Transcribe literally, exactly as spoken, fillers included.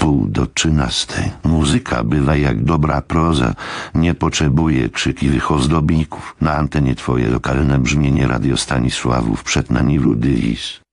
pół do trzynastej. Muzyka bywa jak dobra proza, nie potrzebuje krzykiwych ozdobników. Na antenie twoje lokalne brzmienie Radio Stanisławów przed Nanilu Dylis.